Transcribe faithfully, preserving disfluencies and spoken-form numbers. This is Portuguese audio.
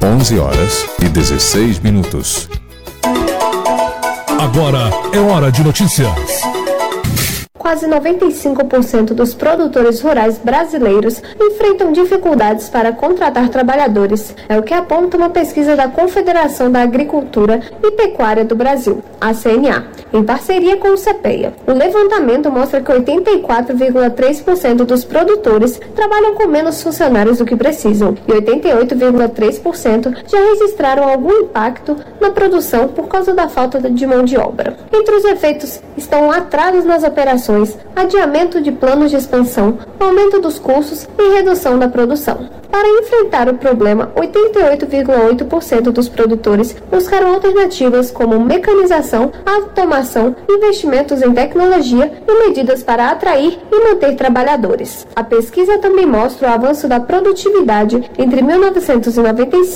onze horas e dezesseis minutos. Agora é hora de notícias. Quase noventa e cinco por cento dos produtores rurais brasileiros enfrentam dificuldades para contratar trabalhadores. É o que aponta uma pesquisa da Confederação da Agricultura e Pecuária do Brasil, a C N A, em parceria com o CEPEA. O levantamento mostra que oitenta e quatro vírgula três por cento dos produtores trabalham com menos funcionários do que precisam e oitenta e oito vírgula três por cento já registraram algum impacto na produção por causa da falta de mão de obra. Entre os efeitos estão atrasos nas operações, adiamento de planos de expansão, aumento dos custos e redução da produção. Para enfrentar o problema, oitenta e oito vírgula oito por cento dos produtores buscaram alternativas como mecanização, automação, investimentos em tecnologia e medidas para atrair e manter trabalhadores. A pesquisa também mostra o avanço da produtividade entre mil novecentos e noventa e cinco